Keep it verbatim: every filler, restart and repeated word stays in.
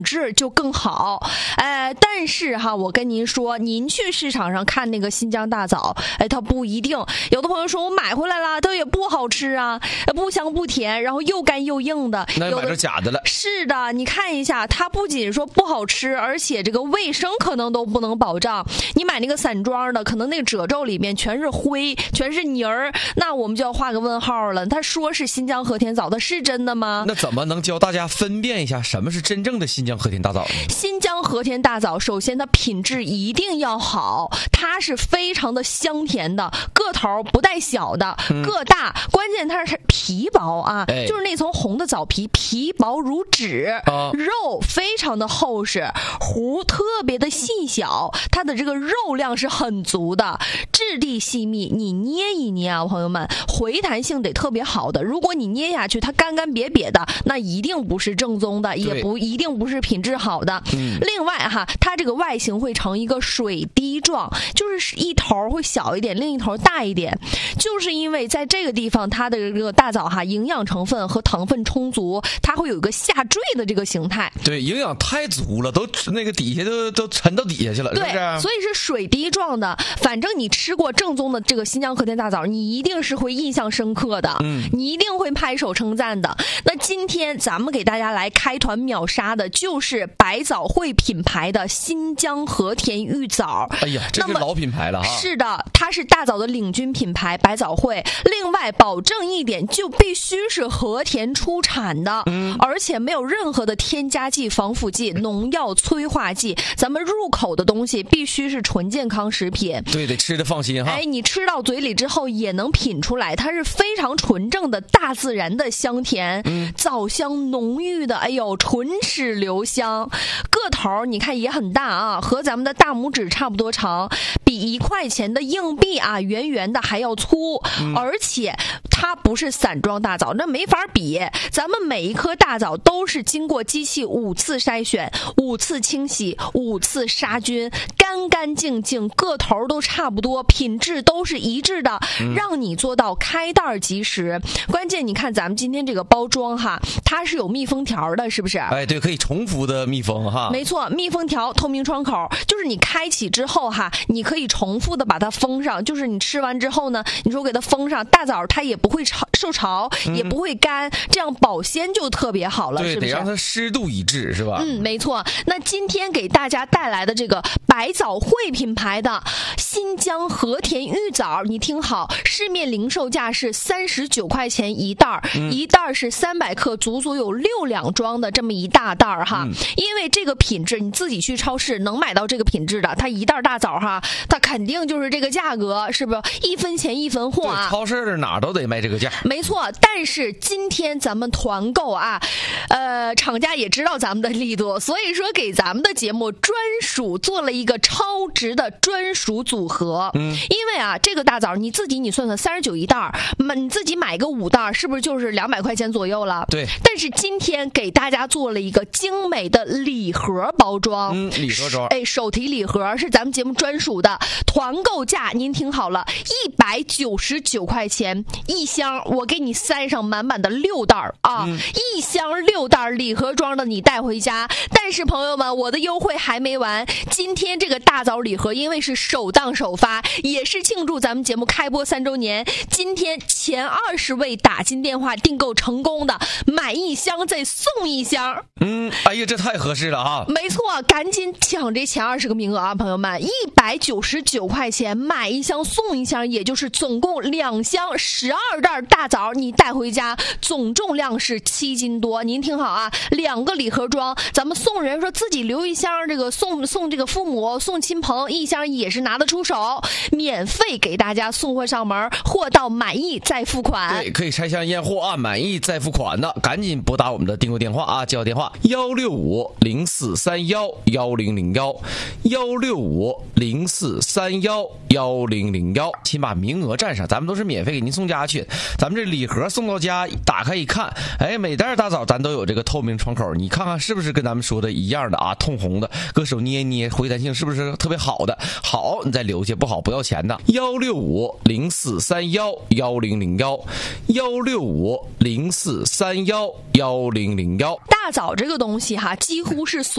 质就更好。哎，但是哈，我跟您说，您去市场上看那个新疆大枣，哎，它不一定。有的朋友说我买回来了，它也不好吃啊，不香不甜，然后又干又硬的。 那买着假的了。 是的，你看一下，它不仅说不好吃，而且这个卫生可能都不能保障。你买那个散装的，可能那个褶皱里面全是灰，全是泥儿，那我们就要画个问号了。他说是新疆和田枣，它是真的吗？ 那怎么能教大家分辨一下什么是真正的新疆和田大枣呢？ 新疆和田大枣，首先它品质一定要好，它是非常的香甜的，个头不带小的，嗯、个大，关键它是皮薄啊，哎、就是那层红的枣皮，皮薄如纸，啊、肉非常的厚实，核特别的细小，它的这个肉量是很足的，质地细密，你捏一捏啊，朋友们，回弹性得特别好的。如果你捏下去它干干瘪瘪的，那一定不是正宗的，也不一定不是品质好的。嗯、另外哈，它这个外形会成一个水滴状，就是一头会小一点，另一头大一点，就是因为在这个地方它的这个大枣哈，营养成分和糖分充足，它会有一个下坠的这个形态。 对，营养太足了，都那个底下都都沉到底下去了， 对， 是不是？ 所以是水滴状的。反正你吃过正宗的这个新疆和田大枣，你一定是会印象深刻的，嗯，你一定会拍手称赞的。那今天咱们给大家来开团秒杀的就是百枣汇品牌的新疆和田玉枣。 哎呀，这是老品牌了哈。 是的，它是大枣的领军品牌百枣汇。另外保证一点，就必须是和田出产的，嗯，而且没有任何的添加剂、防腐剂、农药、催化剂。咱们入口的东西必须是纯健康食品。 对，得吃的放心哈。 哎，你吃到嘴里之后也能品出来，它是非常纯正的大自然的香甜，嗯、枣香浓郁的，哎呦，唇齿留香。个头你看也很大啊，和咱们的大拇指差不多长，比一块钱的硬币啊圆圆的还要粗，嗯、而且它不是散装大枣，那没法比。咱们每一颗大枣都是经过机器五次筛选、五次清洗、五次杀菌，干干净净，个头都差不多，品质都是一致的，嗯、让你做到开袋即食。关键你看咱们今天这个包装哈，它是有密封条的，是不是？ 哎，对，可以重复的密封哈。 没错，密封条、透明窗口，就是你开启之后哈，你可以重复的把它封上，就是你吃完之后呢，你说给它封上，大枣它也不会潮受潮，嗯、也不会干，这样保鲜就特别好了， 对， 是不是？ 得让它湿度一致，是吧？ 嗯，没错。那今天给大家带来的这个百枣汇品牌的新疆和田玉枣，你听好，市面零售价是三十九块钱一袋，嗯、一袋是三百克，足足有六两装的这么一大袋哈。嗯、因为这个品质，你自己去超市能买到这个品质的，它一袋大枣哈，它肯定就是这个价格，是不是？一分钱一分货啊！ 超市的哪都得卖这个价。 没错，但是今天咱们团购啊，呃，厂家也知道咱们的力度，所以说给咱们的节目专属做了一个超值的专属组合。嗯，因为啊，这个大枣你自己你算算，三十九一袋，你自己买个五袋，是不是就是两百块钱左右了？ 对。 但是今天给大家做了一个精美的礼盒包装， 嗯，礼盒装， 哎，手提礼盒是咱们节目专属的，团购价您听好了，一百九十九块钱一箱，我给你塞上满满的六袋啊，嗯、一箱六袋礼盒装的你带回家。但是朋友们，我的优惠还没完，今天这个大枣礼盒因为是首档首发，也是庆祝咱们节目开播三周年，今天前二十位打进电话订购成功的，买一箱再送一箱。 嗯，哎呀，这太合适了啊！ 没错，赶紧抢这前二十个名额啊，朋友们！一百九十九块钱买一箱送一箱，也就是总共两箱十二袋大枣，你带回家，总重量是七斤多。您听好啊，两个礼盒装，咱们送人说自己留一箱，这个送送这个父母送亲朋一箱也是拿得出手，免费给大家送货上门，货到满意再付款。 对，可以拆箱验货啊，满意再付款的，赶紧拨打我们的订购电话啊，接到电话幺六五零四三幺幺零零幺幺六五零四三幺幺零零幺，请把名额占上，咱们都是免费给您送家去。咱们这礼盒送到家，打开一看，哎，每袋大枣咱都有这个透明窗口，你看看是不是跟咱们说的一样的啊？通红的，搁手捏捏，回弹性是不是特别好的？好，你再留下，不好不要钱的。幺六五零四三幺幺零零幺幺六五零四三幺幺零零幺。 大枣这个东西哈，几乎是所